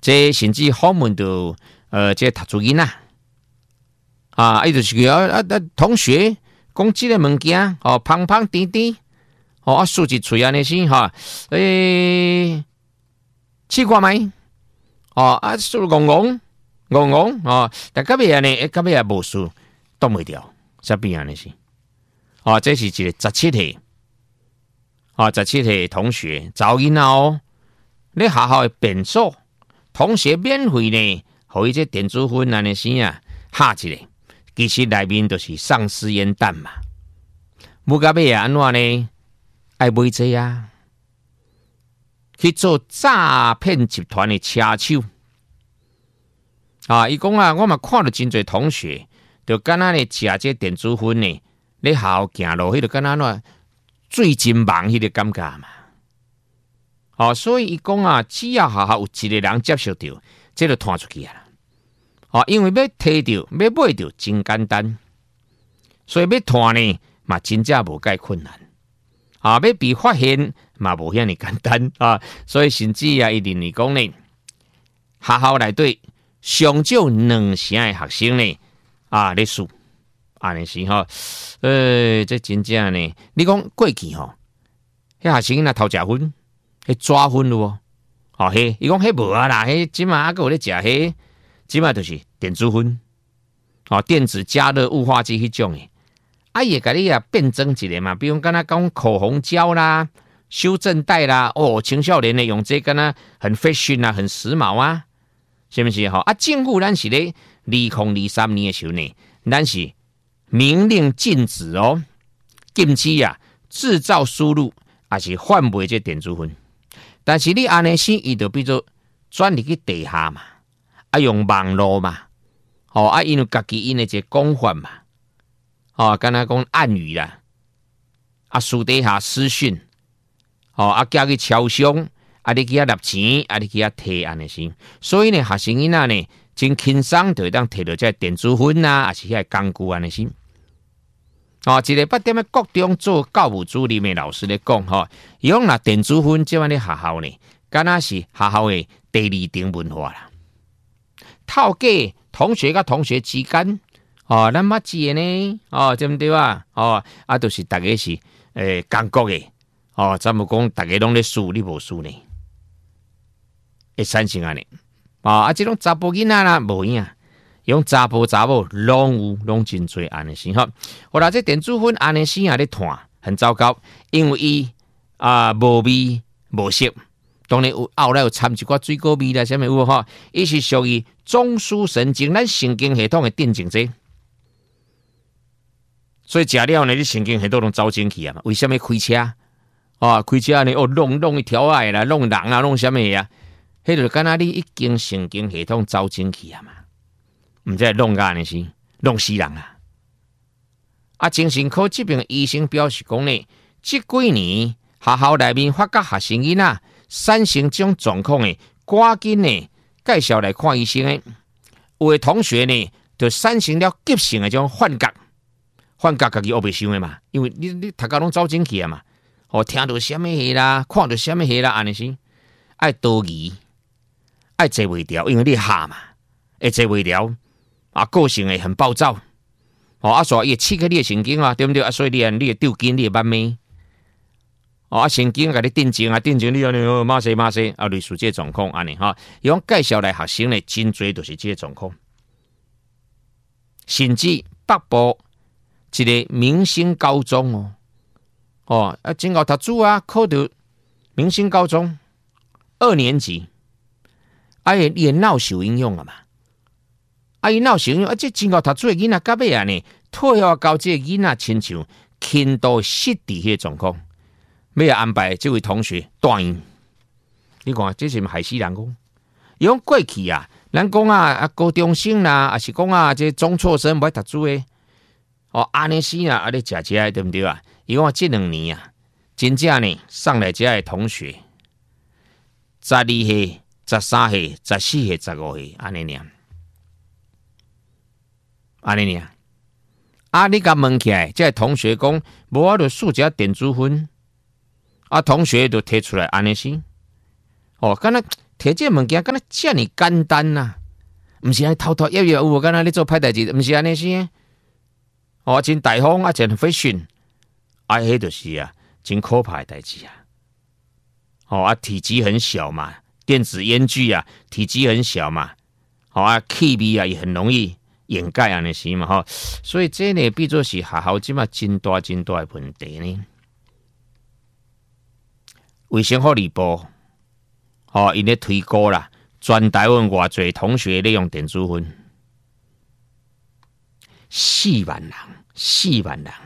这甚至访问到这读书囡仔啊，伊就是同学讲即个物件哦，胖胖甜甜哦，啊竖一喙安尼先哈，试看觅哦，啊竖戆戆哦，但到尾安尼，到尾也无输，挡袂掉，啥变安尼是？哦，这是一个17岁，哦，17岁同学查某囡仔哦，咧学校的便所，同学免费呢，互伊这电子烟安尼先啊，下一个。其实内面就是丧尸烟弹嘛，要到尾安怎呢？爱买这啊，去做诈骗集团的车手啊！伊讲啊，我嘛看到真侪同学，就敢若咧食这电子烟呢，咧学校行路，迄个敢若怎水真忙迄个感觉嘛。哦，所以伊讲啊，只要学校有一个人接受到，这就传出去啊。哦，因为要摕到、要买到真简单，所以要传呢嘛真正无介困难。啊，要被发现嘛无遐尼简单啊，所以甚至啊，伊认为讲呢，学校内底上少2成的学生呢啊咧输，安尼是吼，这真正呢，你讲过去吼，迄学生若偷食薰，迄抓薰咯，哦嘿，伊讲迄无啊啦，迄即马还佫有咧食迄。即卖就是电子烟，哦，电子加热雾化剂迄种诶，啊也甲你啊变装一个嘛，比如敢若讲口红胶啦、修正带啦，哦，青少年的用这敢若很 fashion 啊，很时髦啊，是不是吼？啊，政府咱是咧2023年的时候呢，咱是明令禁止哦，禁止啊制造、输入还是贩卖这电子烟，但是你安尼先，伊就变做转入去地下嘛。啊，用网络嘛，哦，啊，因为家己因的一个讲法嘛，哦，敢若讲暗语啦，啊，私底下私讯，哦，啊，叫去超商，啊，你去遐纳钱，啊，你去遐摕安尼先，所以呢，学生囡仔呢，真轻松就会当摕到这电子烟啊，还是遐工具安尼先。哦，一个8点的国中做教务主任的老师咧讲，吼，伊讲若电子烟即款咧学校呢，敢若是学校的第2等文化啦。透过同学甲同学之间，哦，咱捌字的呢，哦，对不对啊？哦，啊，就是大家是感觉的，哦，咱们讲大家拢咧输，你无输呢，会产生安尼，啊，这种查甫囡仔啦，无影，用查甫查某拢真侪安尼先吼。我啦，这电子烟安尼先啊咧传，很糟糕，因为伊无味无色。当然有后来有掺一寡水果味啦，啥物有吼？伊是属于中枢神经，咱神经系统的电竞者，所以食了呢，你神经系统拢走进去啊嘛。为什么开车？哦，开车呢，哦，弄一条啊啦，弄人啊，弄啥物啊？迄就敢若你已经神经系统走进去啊嘛，毋知弄干呢是弄死人啊！啊，精神科这边医生表示讲呢，这几年学校内面发觉学生囡仔产生这种状况的，赶紧呢介绍来看医生的。有的同学呢，就产生了急性的这种幻觉家己学袂想的嘛，因为你大家拢走进去啊嘛，哦，听到什么戏啦，看到什么戏啦，安尼是爱多疑，爱坐袂牢，因为你吓嘛，会坐袂牢啊，个性会很暴躁，哦，啊，所以刺激你的神经啊，对不对啊？所以你会丢筋，你会慢慢。哦，神经甲你定静你安尼马西啊，类似这状况安尼哈，伊讲介绍来学生咧，真侪就是这状况，甚至北部一个明星高中哦，啊，真够读书啊，考到明星高中2年级，啊，伊也闹受影响了嘛，啊，伊闹受影响，啊，这真够读书的囡仔，到尾啊呢，退学到这个囡仔亲像轻度失智迄个状况。要安排这位同学断音，你看这是害死人讲。伊讲过去啊，咱讲啊高中生啦，还是讲啊这中辍生不爱读书的，哦安尼时啊，咧食对不对啊？伊讲这2年啊，真正呢上来这的同学，12岁、13岁、14岁、15岁，安尼念，安尼念。啊，你甲问起来，这同学讲，无我就数只电子烟。啊，同学就提出来安尼先，哦，敢若摕这物件敢若遮尔简单呐、毋是安偷偷约约有无？敢若咧做歹代志，毋是安尼先。哦，真大方啊，真 fashion， 啊，迄就是啊，真可怕的代志啊。哦啊，体积很小嘛，电子烟具啊，体积很小嘛，好啊，气味啊也很容易掩盖安尼是嘛吼，所以这呢，变做是学校即嘛真大的问题呢。卫生福利部，哦，因咧推估啦，全台湾偌侪同学咧用电子烟，4万人，4万人。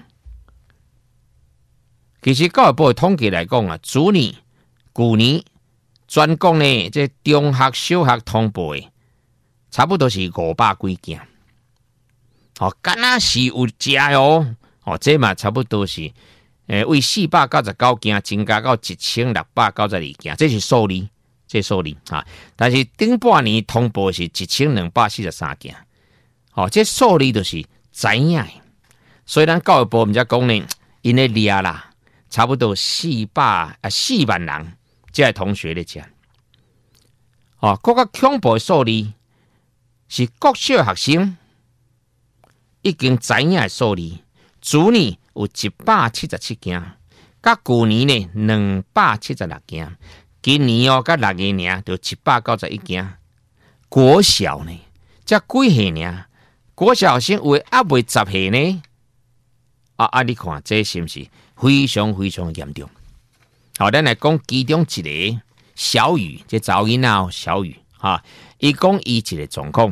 其实教育部的统计来讲啊，去年全国呢，这中学、小学通报的，差不多是500几件。哦，敢若是有食哦，哦，这嘛差不多是，为499件增加到1692件，这是数字，这数字啊。但是顶半年通报是1243件，哦，这数字就是知影的。虽然教育部毋才讲呢，因咧掠啦，差不多4万人。这同学咧讲，哦，国家恐怖的数字是国小学生已经知影的数字。去年有177件，甲去年呢276件，今年哦，甲6月尔就191件。国小呢，才几岁尔？国小学生有的还未10岁呢。你看这是不是非常非常严重？好，咱来讲其中一个小雨，这查某囡仔哦，小雨哈，伊讲伊一个状况，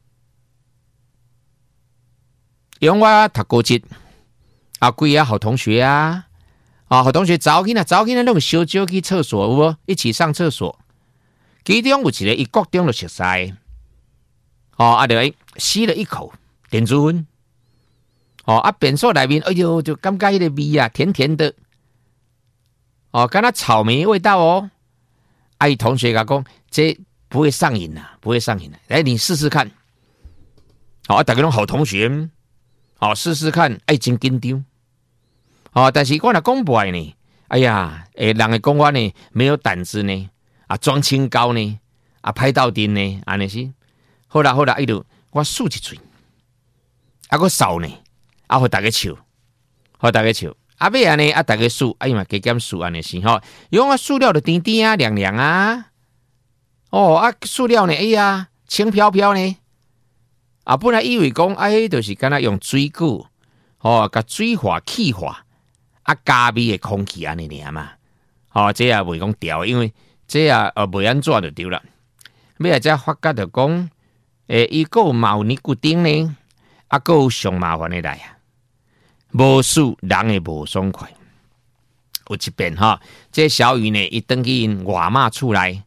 因为我读高职几好同学啊，好同学查某囡仔拢小少去厕所有无？一起上厕所，其中有一个伊国中就熟悉，就吸了一口电子烟，便所内面，哎呦，就感觉迄个味啊，甜甜的。敢若草莓味道哦。伊同学讲，这不会上瘾啊，不会上瘾啊。来，你试试看。大家拢好同学，试试看，真紧张。但是我若讲不来呢，哎呀，人会讲我呢没有胆子呢，装清高呢，拍到顶呢，安尼是。好啦，伊就我漱一嘴，我扫呢，互大家笑，尾安尼大家数，嘛加减数安尼是吼，用数了就甜甜啊，凉凉啊，数了呢，哎呀，轻飘飘呢，本来以为讲，就是敢若用水果，甲水化气化，加味的空气安尼尔嘛，这也袂讲调，因为这也袂安怎就对了。尾仔才发觉就讲，伊个有尼古丁呢，个有上麻烦的来啊。无数人会无爽快，有一遍这小雨呢，伊登去因外妈厝内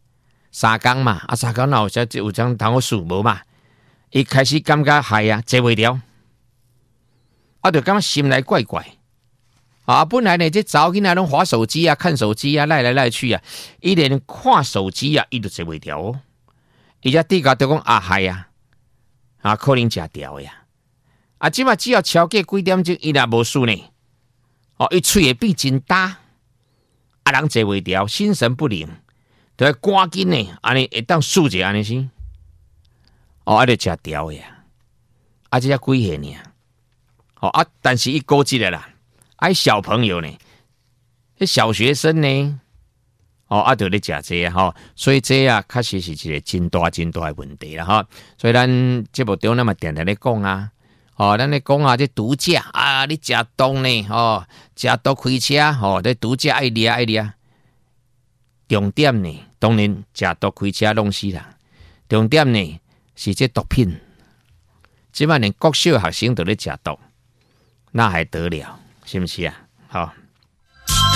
3工嘛，3工哪有这通好数无嘛？伊开始感觉害啊，坐袂了，就感觉心内怪怪。本来呢，这查某囡仔拢滑手机啊，看手机啊，赖来赖去啊，伊连看手机啊，伊都坐袂了哦。伊只底下就讲害啊，可能食掉呀。即马只要超过几点钟，伊若无输呢，伊喙会变真大，人坐袂牢，心神不宁，就要赶紧呢，安尼会当输者安尼先，就食掉呀，这才几岁尔，但是伊估计了啦，小朋友呢，小学生呢，就咧食这啊，所以这啊，确实是一个真大的问题啦，所以咱节目中那么定定咧讲啊。咱咧讲这毒驾你食毒呢？食毒开车这毒驾爱掠。重点呢，当然食毒开车弄死人。重点呢是这毒品，即摆连国小学生都咧食毒，那还得了？是不是啊？